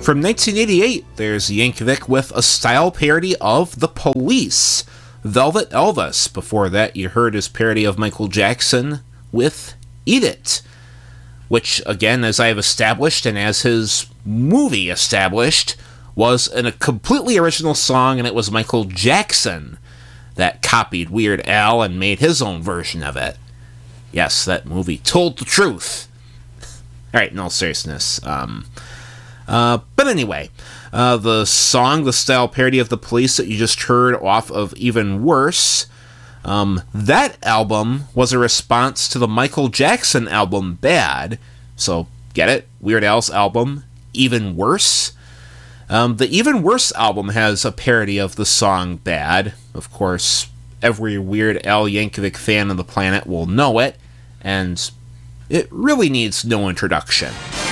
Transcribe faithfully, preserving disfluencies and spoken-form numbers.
From nineteen eighty-eight, there's Yankovic with a style parody of The Police, Velvet Elvis. Before that, you heard his parody of Michael Jackson with Eat It, which, again, as I have established, and as his movie established, was in a completely original song, and it was Michael Jackson that copied Weird Al and made his own version of it. Yes, that movie told the truth. Alright, in all seriousness. Um, uh, but anyway, uh, the song, the style parody of The Police that you just heard off of Even Worse, um, that album was a response to the Michael Jackson album Bad. So, get it? Weird Al's album, Even Worse. Um, the Even Worse album has a parody of the song Bad. Of course, every Weird Al Yankovic fan on the planet will know it, and it really needs no introduction.